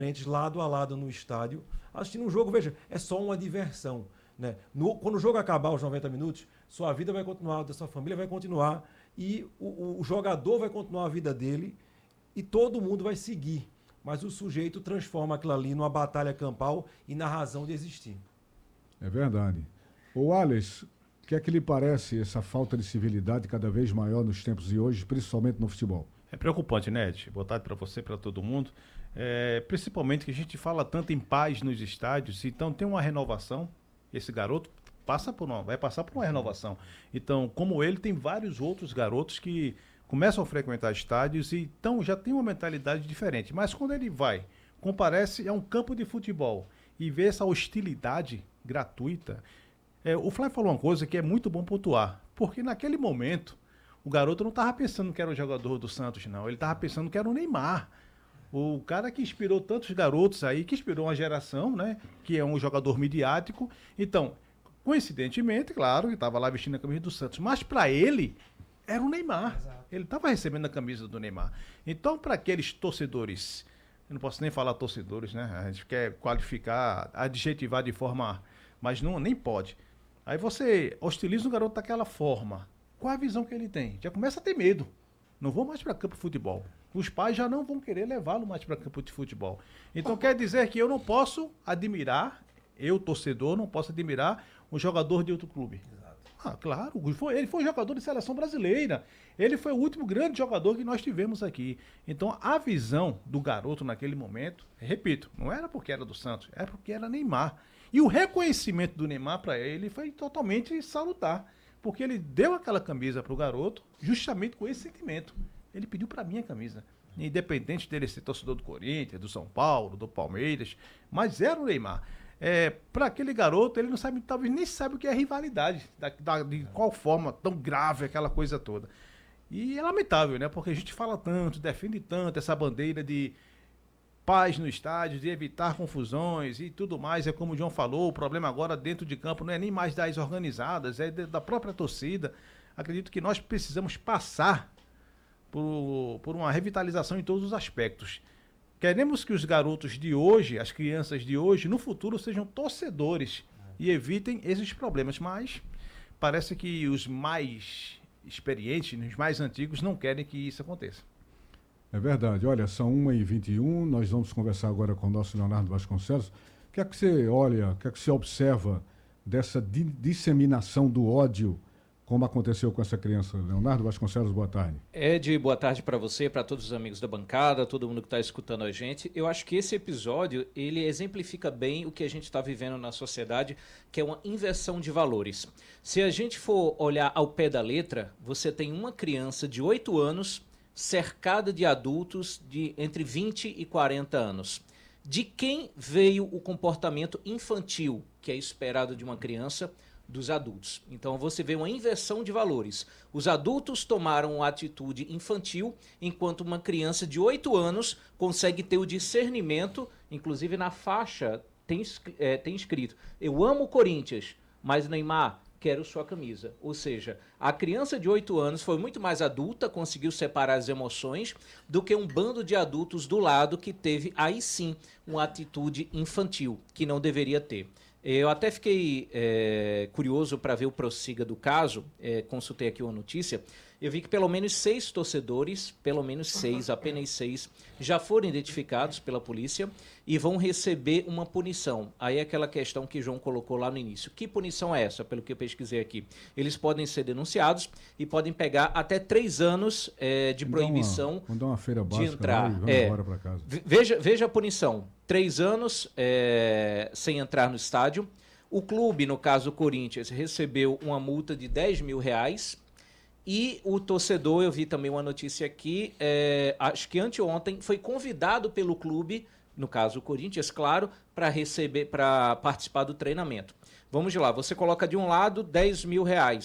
lado a lado no estádio, assistindo um jogo, veja, é só uma diversão. Né? Quando o jogo acabar os 90 minutos, sua vida vai continuar, da sua família vai continuar, e o jogador vai continuar a vida dele, e todo mundo vai seguir. Mas o sujeito transforma aquilo ali numa batalha campal e na razão de existir. É verdade. Ô Alex, o que é que lhe parece essa falta de civilidade cada vez maior nos tempos de hoje, principalmente no futebol? É preocupante, né, Ed? Boa tarde para você, para todo mundo. Principalmente que a gente fala tanto em paz nos estádios, então tem uma renovação. Esse garoto vai passar por uma renovação. Então, como ele, tem vários outros garotos que começam a frequentar estádios e então já tem uma mentalidade diferente. Mas quando ele comparece a um campo de futebol e vê essa hostilidade gratuita, o Flávio falou uma coisa que é muito bom pontuar, porque naquele momento o garoto não estava pensando que era o jogador do Santos, não. Ele estava pensando que era o Neymar. O cara que inspirou tantos garotos aí, que inspirou uma geração, né? Que é um jogador midiático. Então, coincidentemente, claro, ele estava lá vestindo a camisa do Santos. Mas para ele, era o Neymar. Exato. Ele estava recebendo a camisa do Neymar. Então, para aqueles torcedores, eu não posso nem falar torcedores, né? A gente quer qualificar, adjetivar de forma... Mas não, nem pode. Aí você hostiliza o garoto daquela forma. Qual a visão que ele tem? Já começa a ter medo. Não vou mais para campo de futebol. Os pais já não vão querer levá-lo mais para campo de futebol. Então quer dizer que eu não posso admirar, eu torcedor, não posso admirar um jogador de outro clube. Exato. Claro, ele foi jogador de seleção brasileira. Ele foi o último grande jogador que nós tivemos aqui. Então a visão do garoto naquele momento, repito, não era porque era do Santos, era porque era Neymar. E o reconhecimento do Neymar para ele foi totalmente salutar. Porque ele deu aquela camisa para o garoto justamente com esse sentimento. Ele pediu para mim a camisa. Independente dele ser torcedor do Corinthians, do São Paulo, do Palmeiras, mas era o Neymar. Para aquele garoto, ele não sabe, talvez nem sabe o que é rivalidade, de qual forma tão grave aquela coisa toda. E é lamentável, né? Porque a gente fala tanto, defende tanto essa bandeira de paz no estádio, de evitar confusões e tudo mais. É como o João falou, o problema agora dentro de campo não é nem mais das organizadas, é da própria torcida. Acredito que nós precisamos passar por uma revitalização em todos os aspectos. Queremos que os garotos de hoje, as crianças de hoje, no futuro sejam torcedores e evitem esses problemas, mas parece que os mais experientes, os mais antigos, não querem que isso aconteça. É verdade. Olha, são 1h21, nós vamos conversar agora com o nosso Leonardo Vasconcelos. O que é que você olha, o que é que você observa dessa disseminação do ódio, como aconteceu com essa criança? Leonardo Vasconcelos, boa tarde. Ed, boa tarde para você, para todos os amigos da bancada, todo mundo que está escutando a gente. Eu acho que esse episódio, ele exemplifica bem o que a gente está vivendo na sociedade, que é uma inversão de valores. Se a gente for olhar ao pé da letra, você tem uma criança de 8 anos cercada de adultos de entre 20 e 40 anos. De quem veio o comportamento infantil, que é esperado de uma criança, dos adultos? Então você vê uma inversão de valores. Os adultos tomaram uma atitude infantil, enquanto uma criança de 8 anos consegue ter o discernimento, inclusive na faixa tem escrito: eu amo o Corinthians, mas Neymar, quero sua camisa. Ou seja, a criança de 8 anos foi muito mais adulta, conseguiu separar as emoções, do que um bando de adultos do lado que teve, aí sim, uma atitude infantil, que não deveria ter. Eu até fiquei curioso para ver o prossiga do caso, consultei aqui uma notícia, eu vi que pelo menos 6 torcedores, apenas 6, já foram identificados pela polícia e vão receber uma punição. Aí é aquela questão que João colocou lá no início. Que punição é essa, pelo que eu pesquisei aqui? Eles podem ser denunciados e podem pegar até 3 anos de proibição vamos dar uma feira básica de entrar. Lá e vamos embora para casa. Veja a punição. 3 anos sem entrar no estádio. O clube, no caso o Corinthians, recebeu uma multa de R$10 mil. E o torcedor, eu vi também uma notícia aqui, acho que anteontem, foi convidado pelo clube, no caso o Corinthians, claro, para participar do treinamento. Vamos lá, você coloca de um lado R$10 mil,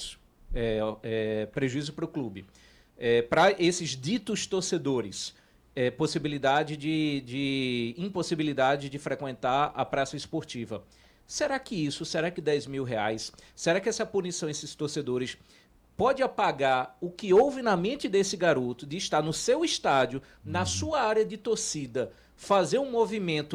prejuízo para o clube. Para esses ditos torcedores, possibilidade de impossibilidade de frequentar a praça esportiva. Será que R$10 mil, será que essa punição, esses torcedores, pode apagar o que houve na mente desse garoto de estar no seu estádio, na sua área de torcida, fazer um movimento